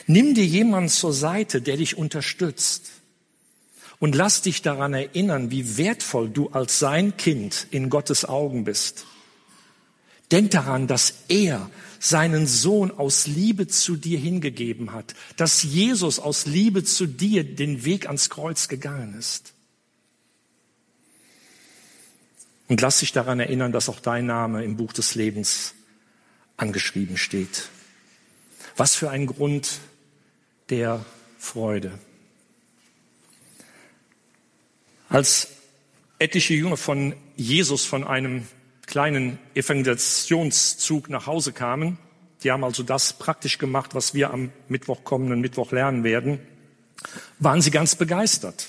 Nimm dir jemanden zur Seite, der dich unterstützt. Und lass dich daran erinnern, wie wertvoll du als sein Kind in Gottes Augen bist. Denk daran, dass er seinen Sohn aus Liebe zu dir hingegeben hat, dass Jesus aus Liebe zu dir den Weg ans Kreuz gegangen ist. Und lass dich daran erinnern, dass auch dein Name im Buch des Lebens angeschrieben steht. Was für ein Grund der Freude. Als etliche Jünger von Jesus von einem kleinen Evangelisationszug nach Hause kamen, die haben also das praktisch gemacht, was wir am kommenden Mittwoch lernen werden, waren sie ganz begeistert.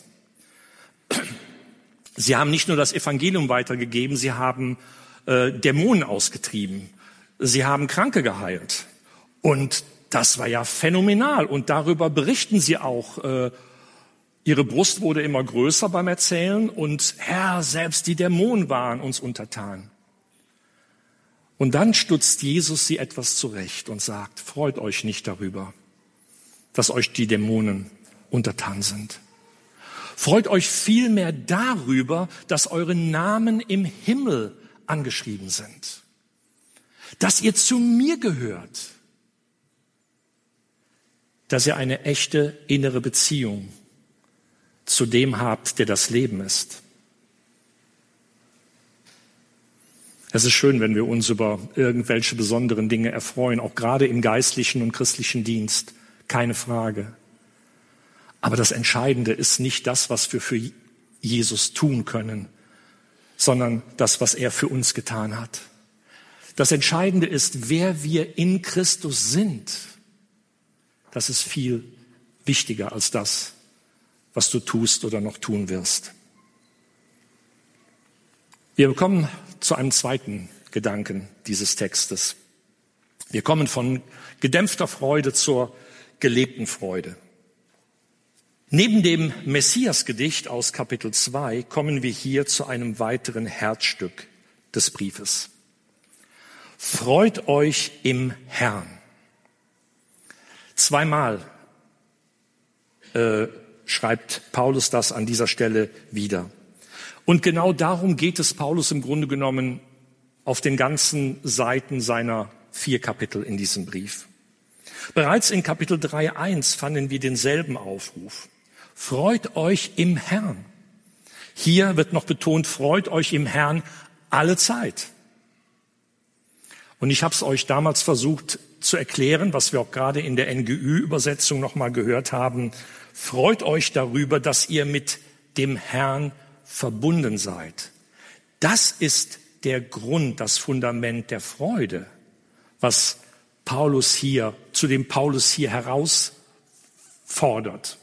Sie haben nicht nur das Evangelium weitergegeben, sie haben Dämonen ausgetrieben, sie haben Kranke geheilt. Und das war ja phänomenal. Und darüber berichten sie auch. Ihre Brust wurde immer größer beim Erzählen und Herr, selbst die Dämonen waren uns untertan. Und dann stutzt Jesus sie etwas zurecht und sagt, freut euch nicht darüber, dass euch die Dämonen untertan sind. Freut euch vielmehr darüber, dass eure Namen im Himmel angeschrieben sind. Dass ihr zu mir gehört. Dass ihr eine echte innere Beziehung zu dem habt, der das Leben ist. Es ist schön, wenn wir uns über irgendwelche besonderen Dinge erfreuen, auch gerade im geistlichen und christlichen Dienst, keine Frage. Aber das Entscheidende ist nicht das, was wir für Jesus tun können, sondern das, was er für uns getan hat. Das Entscheidende ist, wer wir in Christus sind. Das ist viel wichtiger als das, was du tust oder noch tun wirst. Wir kommen zu einem zweiten Gedanken dieses Textes. Wir kommen von gedämpfter Freude zur gelebten Freude. Neben dem Messias-Gedicht aus Kapitel 2 kommen wir hier zu einem weiteren Herzstück des Briefes. Freut euch im Herrn. Zweimal schreibt Paulus das an dieser Stelle wieder. Und genau darum geht es Paulus im Grunde genommen auf den ganzen Seiten seiner 4 Kapitel in diesem Brief. Bereits in Kapitel 3,1 fanden wir denselben Aufruf. Freut euch im Herrn. Hier wird noch betont, freut euch im Herrn alle Zeit. Und ich habe es euch damals versucht zu erklären, was wir auch gerade in der NGÜ-Übersetzung nochmal gehört haben. Freut euch darüber, dass ihr mit dem Herrn verbunden seid. Das ist der Grund, das Fundament der Freude, zu dem Paulus hier herausfordert.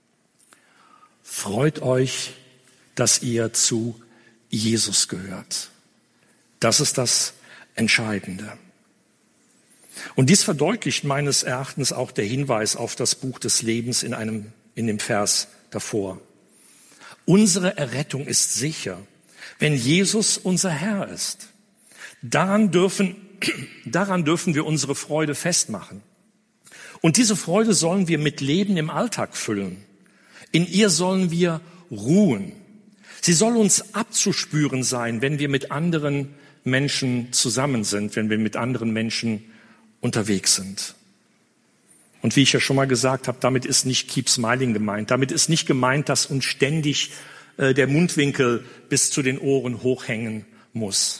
Freut euch, dass ihr zu Jesus gehört. Das ist das Entscheidende. Und dies verdeutlicht meines Erachtens auch der Hinweis auf das Buch des Lebens in dem Vers davor. Unsere Errettung ist sicher, wenn Jesus unser Herr ist. Daran dürfen wir unsere Freude festmachen. Und diese Freude sollen wir mit Leben im Alltag füllen. In ihr sollen wir ruhen. Sie soll uns abzuspüren sein, wenn wir mit anderen Menschen zusammen sind, wenn wir mit anderen Menschen unterwegs sind. Und wie ich ja schon mal gesagt habe, damit ist nicht Keep Smiling gemeint. Damit ist nicht gemeint, dass uns ständig der Mundwinkel bis zu den Ohren hochhängen muss.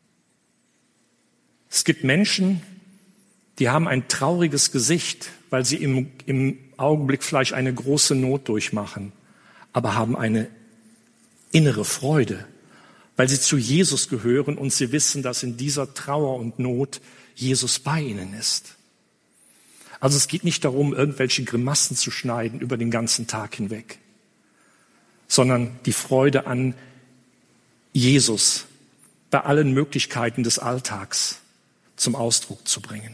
Es gibt Menschen, die haben ein trauriges Gesicht, weil sie im Augenblick vielleicht eine große Not durchmachen, aber haben eine innere Freude, weil sie zu Jesus gehören und sie wissen, dass in dieser Trauer und Not Jesus bei ihnen ist. Also es geht nicht darum, irgendwelche Grimassen zu schneiden über den ganzen Tag hinweg, sondern die Freude an Jesus bei allen Möglichkeiten des Alltags zum Ausdruck zu bringen.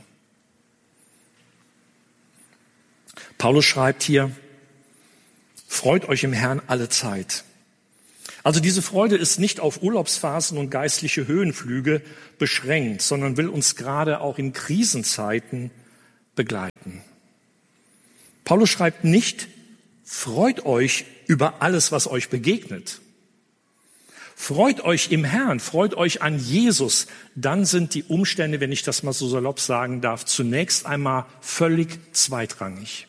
Paulus schreibt hier, freut euch im Herrn alle Zeit. Also diese Freude ist nicht auf Urlaubsphasen und geistliche Höhenflüge beschränkt, sondern will uns gerade auch in Krisenzeiten begleiten. Paulus schreibt nicht, freut euch über alles, was euch begegnet. Freut euch im Herrn, freut euch an Jesus. Dann sind die Umstände, wenn ich das mal so salopp sagen darf, zunächst einmal völlig zweitrangig.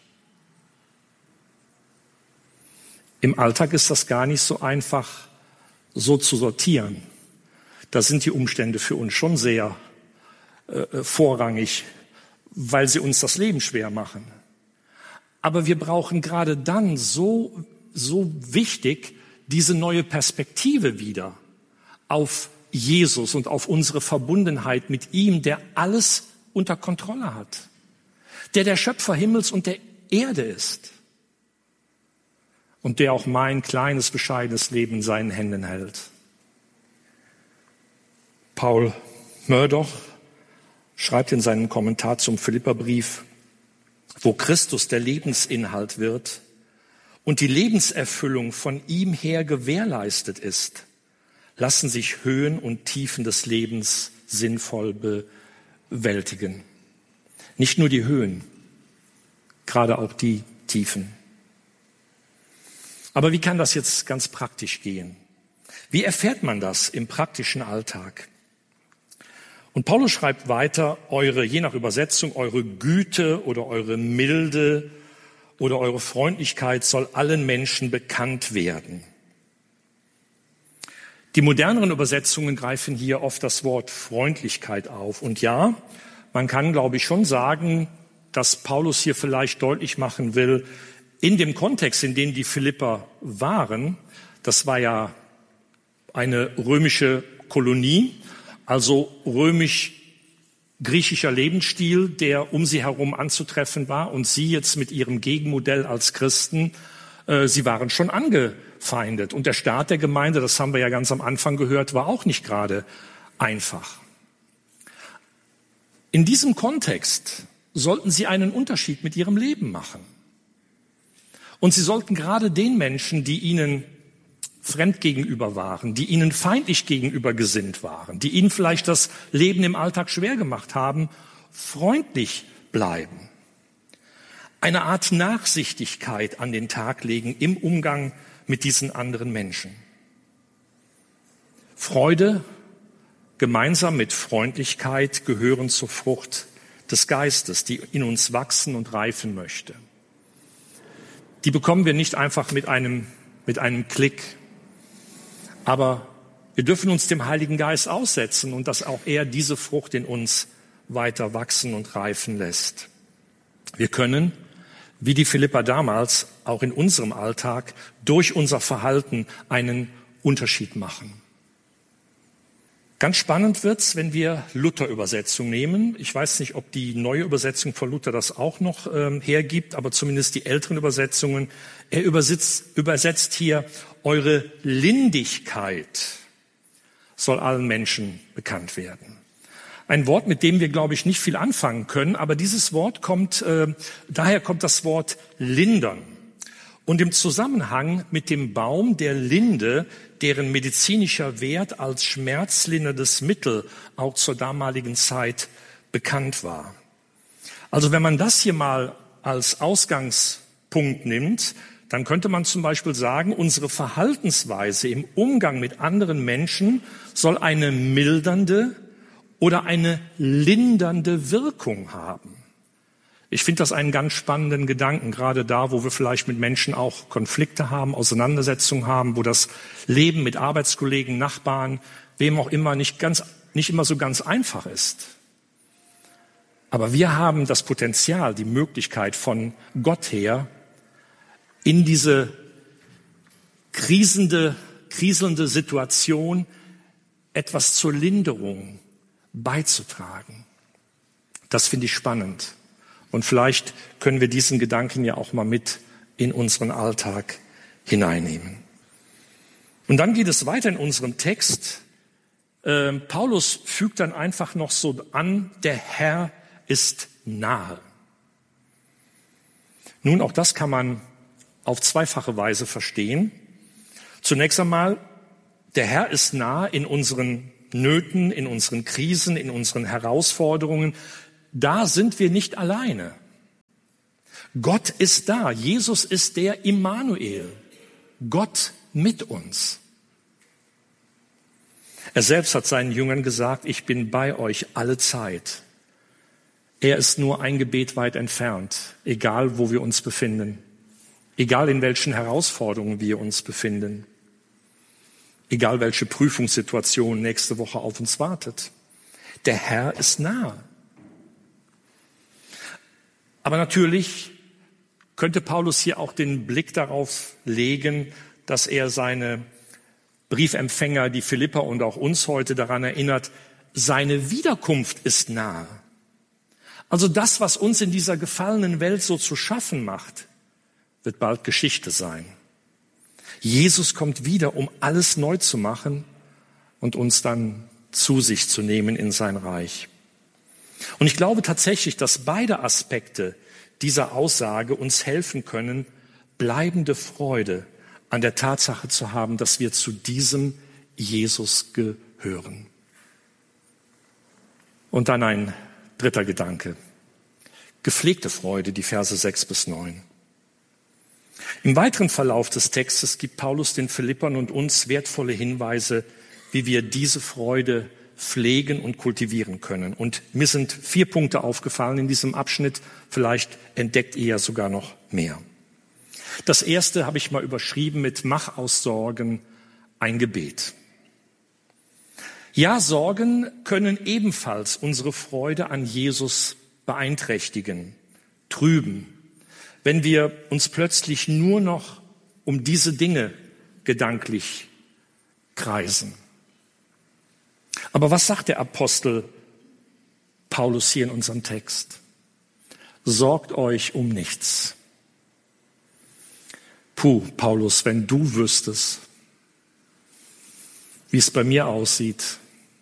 Im Alltag ist das gar nicht so einfach, so zu sortieren. Da sind die Umstände für uns schon sehr vorrangig, weil sie uns das Leben schwer machen. Aber wir brauchen gerade dann so wichtig diese neue Perspektive wieder auf Jesus und auf unsere Verbundenheit mit ihm, der alles unter Kontrolle hat, der Schöpfer Himmels und der Erde ist und der auch mein kleines, bescheidenes Leben in seinen Händen hält. Paul Murdoch schreibt in seinem Kommentar zum Philipperbrief, wo Christus der Lebensinhalt wird und die Lebenserfüllung von ihm her gewährleistet ist, lassen sich Höhen und Tiefen des Lebens sinnvoll bewältigen. Nicht nur die Höhen, gerade auch die Tiefen. Aber wie kann das jetzt ganz praktisch gehen? Wie erfährt man das im praktischen Alltag? Und Paulus schreibt weiter, je nach Übersetzung, eure Güte oder eure Milde oder eure Freundlichkeit soll allen Menschen bekannt werden. Die moderneren Übersetzungen greifen hier oft das Wort Freundlichkeit auf. Und ja, man kann, glaube ich, schon sagen, dass Paulus hier vielleicht deutlich machen will, in dem Kontext, in dem die Philipper waren, das war ja eine römische Kolonie, also römisch-griechischer Lebensstil, der um sie herum anzutreffen war. Und sie jetzt mit ihrem Gegenmodell als Christen, sie waren schon angefeindet. Und der Start der Gemeinde, das haben wir ja ganz am Anfang gehört, war auch nicht gerade einfach. In diesem Kontext sollten sie einen Unterschied mit ihrem Leben machen. Und sie sollten gerade den Menschen, die ihnen fremd gegenüber waren, die ihnen feindlich gegenüber gesinnt waren, die ihnen vielleicht das Leben im Alltag schwer gemacht haben, freundlich bleiben. Eine Art Nachsichtigkeit an den Tag legen im Umgang mit diesen anderen Menschen. Freude gemeinsam mit Freundlichkeit gehören zur Frucht des Geistes, die in uns wachsen und reifen möchte. Die bekommen wir nicht einfach mit einem Klick. Aber wir dürfen uns dem Heiligen Geist aussetzen und dass auch er diese Frucht in uns weiter wachsen und reifen lässt. Wir können, wie die Philipper damals, auch in unserem Alltag durch unser Verhalten einen Unterschied machen. Ganz spannend wird's, wenn wir Luther-Übersetzung nehmen. Ich weiß nicht, ob die neue Übersetzung von Luther das auch noch hergibt, aber zumindest die älteren Übersetzungen. Er übersetzt hier, eure Lindigkeit soll allen Menschen bekannt werden. Ein Wort, mit dem wir, glaube ich, nicht viel anfangen können, aber dieses Wort daher kommt das Wort lindern. Und im Zusammenhang mit dem Baum der Linde, deren medizinischer Wert als schmerzlinderndes Mittel auch zur damaligen Zeit bekannt war. Also wenn man das hier mal als Ausgangspunkt nimmt, dann könnte man zum Beispiel sagen, unsere Verhaltensweise im Umgang mit anderen Menschen soll eine mildernde oder eine lindernde Wirkung haben. Ich finde das einen ganz spannenden Gedanken, gerade da, wo wir vielleicht mit Menschen auch Konflikte haben, Auseinandersetzungen haben, wo das Leben mit Arbeitskollegen, Nachbarn, wem auch immer nicht immer so ganz einfach ist. Aber wir haben das Potenzial, die Möglichkeit von Gott her, in diese kriselnde Situation etwas zur Linderung beizutragen. Das finde ich spannend. Und vielleicht können wir diesen Gedanken ja auch mal mit in unseren Alltag hineinnehmen. Und dann geht es weiter in unserem Text. Paulus fügt dann einfach noch so an, der Herr ist nahe. Nun, auch das kann man auf zweifache Weise verstehen. Zunächst einmal, der Herr ist nahe in unseren Nöten, in unseren Krisen, in unseren Herausforderungen. Da sind wir nicht alleine. Gott ist da. Jesus ist der Immanuel. Gott mit uns. Er selbst hat seinen Jüngern gesagt, ich bin bei euch alle Zeit. Er ist nur ein Gebet weit entfernt, egal wo wir uns befinden, egal in welchen Herausforderungen wir uns befinden, egal welche Prüfungssituation nächste Woche auf uns wartet. Der Herr ist nah. Aber natürlich könnte Paulus hier auch den Blick darauf legen, dass er seine Briefempfänger, die Philipper und auch uns heute daran erinnert, seine Wiederkunft ist nah. Also das, was uns in dieser gefallenen Welt so zu schaffen macht, wird bald Geschichte sein. Jesus kommt wieder, um alles neu zu machen und uns dann zu sich zu nehmen in sein Reich. Und ich glaube tatsächlich, dass beide Aspekte dieser Aussage uns helfen können, bleibende Freude an der Tatsache zu haben, dass wir zu diesem Jesus gehören. Und dann ein dritter Gedanke. Gepflegte Freude, die Verse 6 bis 9. Im weiteren Verlauf des Textes gibt Paulus den Philippern und uns wertvolle Hinweise, wie wir diese Freude pflegen und kultivieren können. Und mir sind 4 Punkte aufgefallen in diesem Abschnitt. Vielleicht entdeckt ihr ja sogar noch mehr. Das erste habe ich mal überschrieben mit Mach aus Sorgen ein Gebet. Ja, Sorgen können ebenfalls unsere Freude an Jesus beeinträchtigen, trüben, wenn wir uns plötzlich nur noch um diese Dinge gedanklich kreisen. Aber was sagt der Apostel Paulus hier in unserem Text? Sorgt euch um nichts. Puh, Paulus, wenn du wüsstest, wie es bei mir aussieht,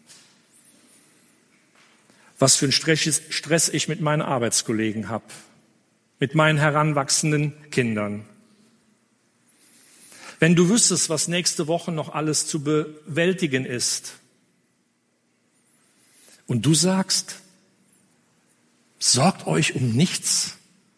was für einen Stress ich mit meinen Arbeitskollegen habe, mit meinen heranwachsenden Kindern. Wenn du wüsstest, was nächste Woche noch alles zu bewältigen ist, und du sagst, sorgt euch um nichts.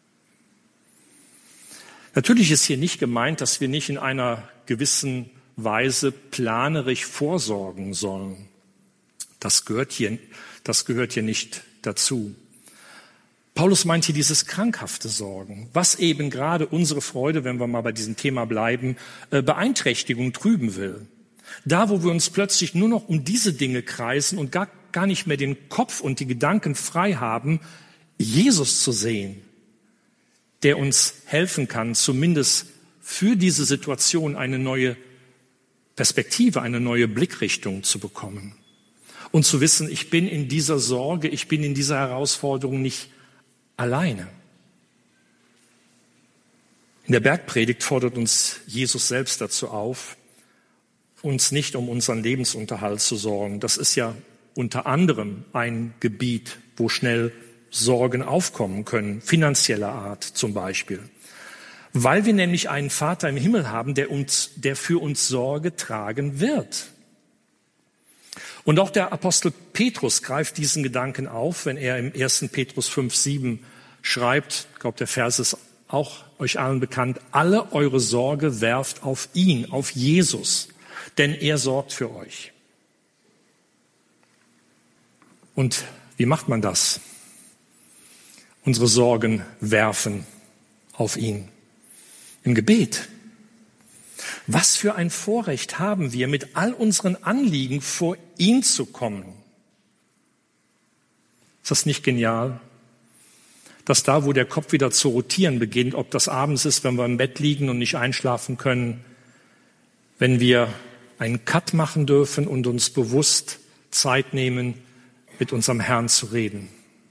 Natürlich ist hier nicht gemeint, dass wir nicht in einer gewissen Weise planerisch vorsorgen sollen. Das gehört hier nicht dazu. Paulus meint hier dieses krankhafte Sorgen, was eben gerade unsere Freude, wenn wir mal bei diesem Thema bleiben, Beeinträchtigung trüben will. Da, wo wir uns plötzlich nur noch um diese Dinge kreisen und gar nicht mehr den Kopf und die Gedanken frei haben, Jesus zu sehen, der uns helfen kann, zumindest für diese Situation eine neue Perspektive, eine neue Blickrichtung zu bekommen. Und zu wissen, ich bin in dieser Sorge, ich bin in dieser Herausforderung nicht alleine. In der Bergpredigt fordert uns Jesus selbst dazu auf, uns nicht um unseren Lebensunterhalt zu sorgen. Das ist ja unter anderem ein Gebiet, wo schnell Sorgen aufkommen können, finanzieller Art zum Beispiel. Weil wir nämlich einen Vater im Himmel haben, der für uns Sorge tragen wird. Und auch der Apostel Petrus greift diesen Gedanken auf, wenn er im 1. Petrus 5,7 schreibt, ich glaube, der Vers ist auch euch allen bekannt, alle eure Sorge werft auf ihn, auf Jesus, denn er sorgt für euch. Und wie macht man das? Unsere Sorgen werfen auf ihn. Im Gebet. Was für ein Vorrecht haben wir, mit all unseren Anliegen vor ihn zu kommen. Ist das nicht genial? Dass da, wo der Kopf wieder zu rotieren beginnt, ob das abends ist, wenn wir im Bett liegen und nicht einschlafen können, wenn wir einen Cut machen dürfen und uns bewusst Zeit nehmen, mit unserem Herrn zu reden.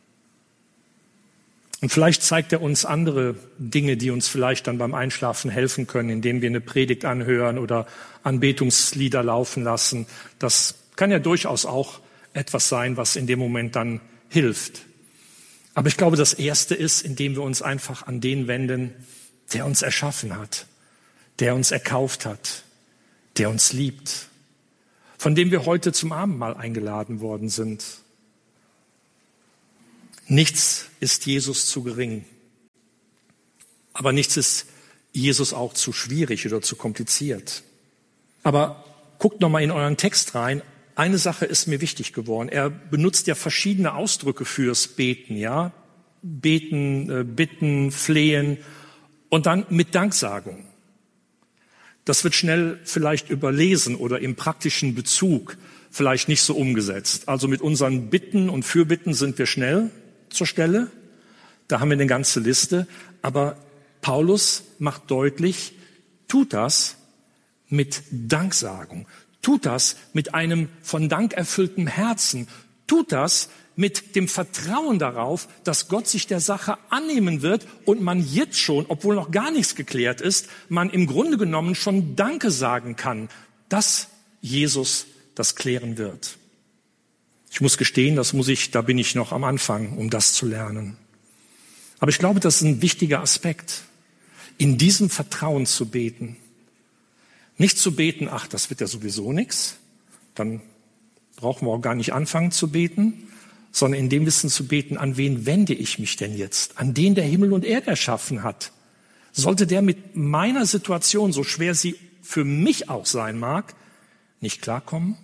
Und vielleicht zeigt er uns andere Dinge, die uns vielleicht dann beim Einschlafen helfen können, indem wir eine Predigt anhören oder Anbetungslieder laufen lassen. Das kann ja durchaus auch etwas sein, was in dem Moment dann hilft. Aber ich glaube, das Erste ist, indem wir uns einfach an den wenden, der uns erschaffen hat, der uns erkauft hat, der uns liebt, von dem wir heute zum Abendmahl eingeladen worden sind. Nichts ist Jesus zu gering. Aber nichts ist Jesus auch zu schwierig oder zu kompliziert. Aber guckt noch mal in euren Text rein. Eine Sache ist mir wichtig geworden. Er benutzt ja verschiedene Ausdrücke fürs Beten, ja? Beten, bitten, flehen und dann mit Danksagung. Das wird schnell vielleicht überlesen oder im praktischen Bezug vielleicht nicht so umgesetzt. Also mit unseren Bitten und Fürbitten sind wir schnell zur Stelle. Da haben wir eine ganze Liste. Aber Paulus macht deutlich, tut das mit Danksagung. Tut das mit einem von Dank erfüllten Herzen. Tut das mit dem Vertrauen darauf, dass Gott sich der Sache annehmen wird und man jetzt schon, obwohl noch gar nichts geklärt ist, man im Grunde genommen schon Danke sagen kann, dass Jesus das klären wird. Ich muss gestehen, da bin ich noch am Anfang, um das zu lernen. Aber ich glaube, das ist ein wichtiger Aspekt, in diesem Vertrauen zu beten. Nicht zu beten, ach, das wird ja sowieso nichts, dann brauchen wir auch gar nicht anfangen zu beten, sondern in dem Wissen zu beten, an wen wende ich mich denn jetzt? An den, der Himmel und Erde erschaffen hat. Sollte der mit meiner Situation, so schwer sie für mich auch sein mag, nicht klarkommen?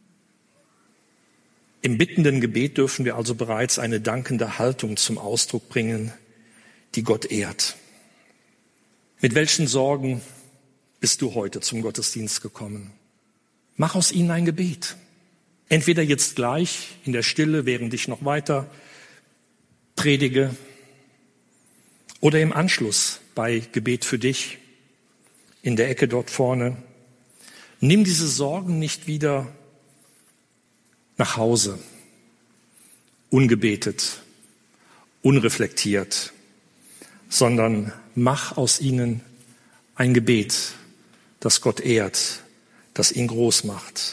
Im bittenden Gebet dürfen wir also bereits eine dankende Haltung zum Ausdruck bringen, die Gott ehrt. Mit welchen Sorgen bist du heute zum Gottesdienst gekommen? Mach aus ihnen ein Gebet. Entweder jetzt gleich in der Stille, während ich noch weiter predige, oder im Anschluss bei Gebet für dich in der Ecke dort vorne. Nimm diese Sorgen nicht wieder nach Hause, ungebetet, unreflektiert, sondern mach aus ihnen ein Gebet, das Gott ehrt, das ihn groß macht.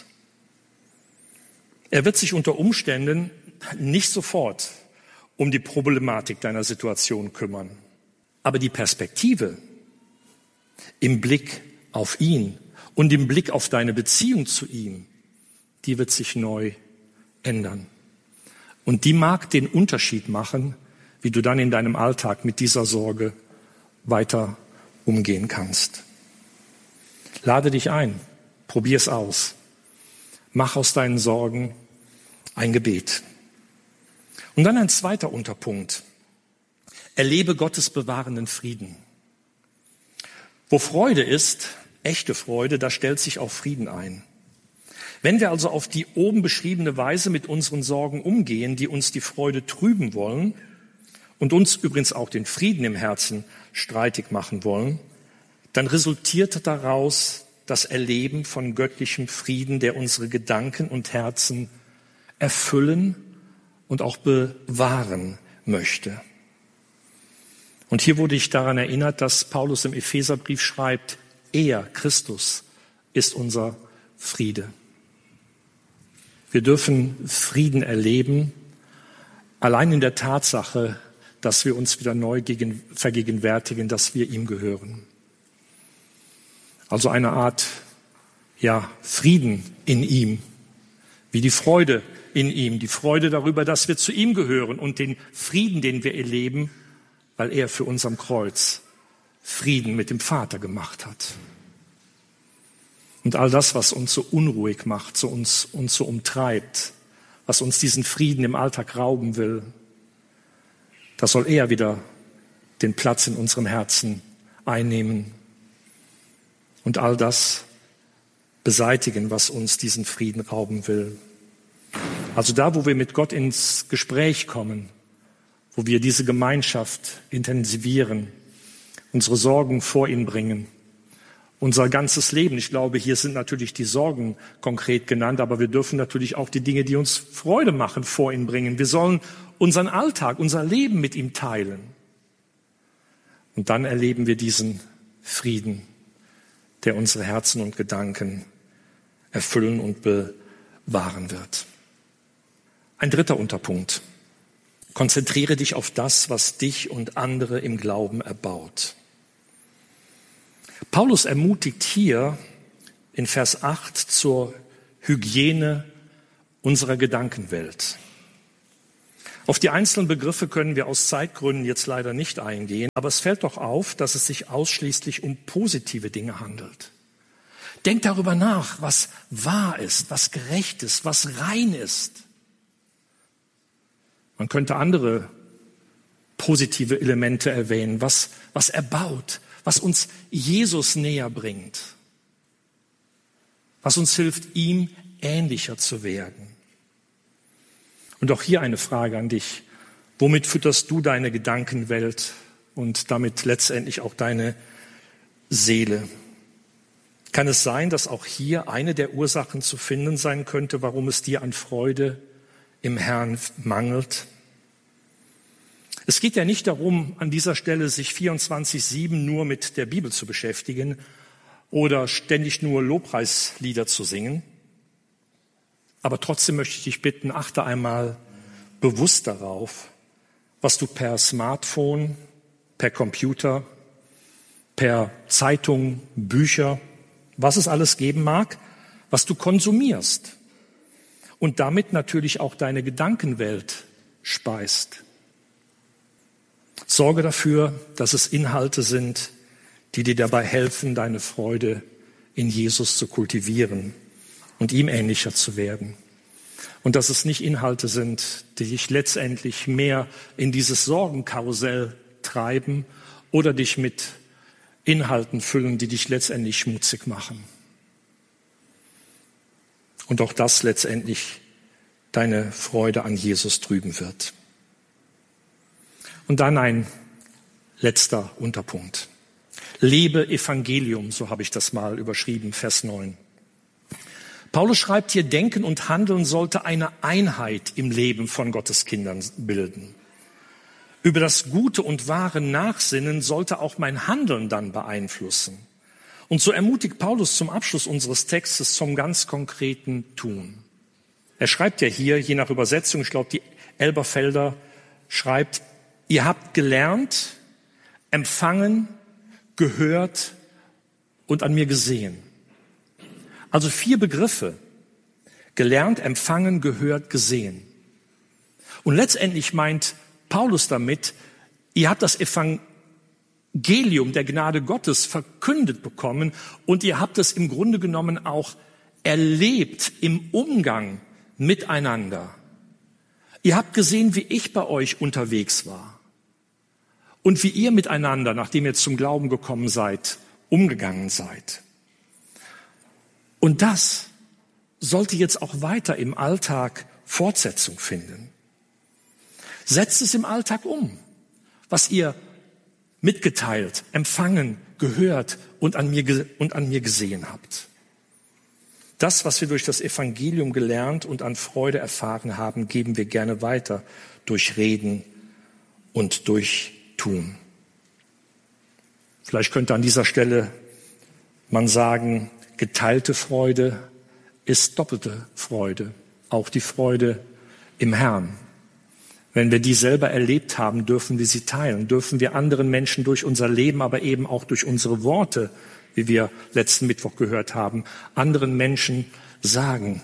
Er wird sich unter Umständen nicht sofort um die Problematik deiner Situation kümmern. Aber die Perspektive im Blick auf ihn und im Blick auf deine Beziehung zu ihm, die wird sich neu ändern. Und die mag den Unterschied machen, wie du dann in deinem Alltag mit dieser Sorge weiter umgehen kannst. Lade dich ein, probier es aus. Mach aus deinen Sorgen ein Gebet. Und dann ein zweiter Unterpunkt. Erlebe Gottes bewahrenden Frieden. Wo Freude ist, echte Freude, da stellt sich auch Frieden ein. Wenn wir also auf die oben beschriebene Weise mit unseren Sorgen umgehen, die uns die Freude trüben wollen und uns übrigens auch den Frieden im Herzen streitig machen wollen, dann resultiert daraus das Erleben von göttlichem Frieden, der unsere Gedanken und Herzen erfüllen und auch bewahren möchte. Und hier wurde ich daran erinnert, dass Paulus im Epheserbrief schreibt, er, Christus, ist unser Friede. Wir dürfen Frieden erleben, allein in der Tatsache, dass wir uns wieder neu vergegenwärtigen, dass wir ihm gehören. Also eine Art, Frieden in ihm, wie die Freude in ihm, die Freude darüber, dass wir zu ihm gehören und den Frieden, den wir erleben, weil er für uns am Kreuz Frieden mit dem Vater gemacht hat. Und all das, was uns so unruhig macht, uns so umtreibt, was uns diesen Frieden im Alltag rauben will, das soll er wieder den Platz in unserem Herzen einnehmen und all das beseitigen, was uns diesen Frieden rauben will. Also da, wo wir mit Gott ins Gespräch kommen, wo wir diese Gemeinschaft intensivieren, unsere Sorgen vor ihn bringen, unser ganzes Leben. Ich glaube, hier sind natürlich die Sorgen konkret genannt, aber wir dürfen natürlich auch die Dinge, die uns Freude machen, vor ihn bringen. Wir sollen unseren Alltag, unser Leben mit ihm teilen. Und dann erleben wir diesen Frieden, der unsere Herzen und Gedanken erfüllen und bewahren wird. Ein dritter Unterpunkt. Konzentriere dich auf das, was dich und andere im Glauben erbaut. Paulus ermutigt hier in Vers 8 zur Hygiene unserer Gedankenwelt. Auf die einzelnen Begriffe können wir aus Zeitgründen jetzt leider nicht eingehen, aber es fällt doch auf, dass es sich ausschließlich um positive Dinge handelt. Denk darüber nach, was wahr ist, was gerecht ist, was rein ist. Man könnte andere positive Elemente erwähnen, was erbaut, was uns Jesus näher bringt, was uns hilft, ihm ähnlicher zu werden. Und auch hier eine Frage an dich. Womit fütterst du deine Gedankenwelt und damit letztendlich auch deine Seele? Kann es sein, dass auch hier eine der Ursachen zu finden sein könnte, warum es dir an Freude im Herrn mangelt? Es geht ja nicht darum, an dieser Stelle sich 24/7 nur mit der Bibel zu beschäftigen oder ständig nur Lobpreislieder zu singen. Aber trotzdem möchte ich dich bitten, achte einmal bewusst darauf, was du per Smartphone, per Computer, per Zeitung, Bücher, was es alles geben mag, was du konsumierst und damit natürlich auch deine Gedankenwelt speist. Sorge dafür, dass es Inhalte sind, die dir dabei helfen, deine Freude in Jesus zu kultivieren und ihm ähnlicher zu werden. Und dass es nicht Inhalte sind, die dich letztendlich mehr in dieses Sorgenkarussell treiben oder dich mit Inhalten füllen, die dich letztendlich schmutzig machen. Und auch das letztendlich deine Freude an Jesus trüben wird. Und dann ein letzter Unterpunkt. Lebe Evangelium, so habe ich das mal überschrieben, Vers 9. Paulus schreibt hier, Denken und Handeln sollte eine Einheit im Leben von Gottes Kindern bilden. Über das Gute und wahre Nachsinnen sollte auch mein Handeln dann beeinflussen. Und so ermutigt Paulus zum Abschluss unseres Textes zum ganz konkreten Tun. Er schreibt ja hier, je nach Übersetzung, ich glaube, die Elberfelder schreibt, ihr habt gelernt, empfangen, gehört und an mir gesehen. Also 4 Begriffe. Gelernt, empfangen, gehört, gesehen. Und letztendlich meint Paulus damit, ihr habt das Evangelium der Gnade Gottes verkündet bekommen und ihr habt es im Grunde genommen auch erlebt im Umgang miteinander. Ihr habt gesehen, wie ich bei euch unterwegs war und wie ihr miteinander, nachdem ihr zum Glauben gekommen seid, umgegangen seid. Und das sollte jetzt auch weiter im Alltag Fortsetzung finden. Setzt es im Alltag um, was ihr mitgeteilt, empfangen, gehört und an mir gesehen habt. Das, was wir durch das Evangelium gelernt und an Freude erfahren haben, geben wir gerne weiter durch Reden und durch Tun. Vielleicht könnte an dieser Stelle man sagen, geteilte Freude ist doppelte Freude, auch die Freude im Herrn. Wenn wir die selber erlebt haben, dürfen wir sie teilen, dürfen wir anderen Menschen durch unser Leben, aber eben auch durch unsere Worte, wie wir letzten Mittwoch gehört haben, anderen Menschen sagen,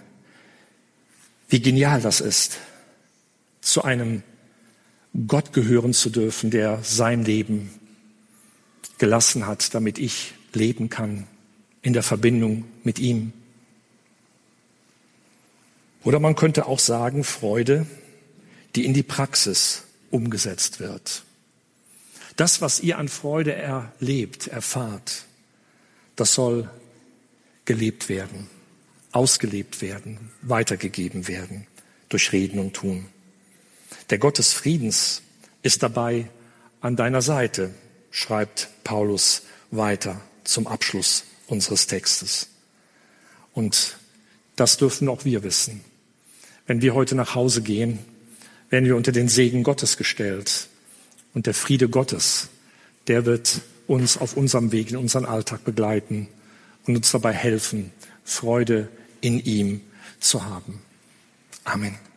wie genial das ist, zu einem Gott gehören zu dürfen, der sein Leben gelassen hat, damit ich leben kann in der Verbindung mit ihm. Oder man könnte auch sagen, Freude, die in die Praxis umgesetzt wird. Das, was ihr an Freude erlebt, erfahrt, das soll gelebt werden, ausgelebt werden, weitergegeben werden durch Reden und Tun. Der Gott des Friedens ist dabei an deiner Seite, schreibt Paulus weiter zum Abschluss unseres Textes. Und das dürfen auch wir wissen. Wenn wir heute nach Hause gehen, werden wir unter den Segen Gottes gestellt. Und der Friede Gottes, der wird uns auf unserem Weg, in unseren Alltag begleiten und uns dabei helfen, Freude in ihm zu haben. Amen.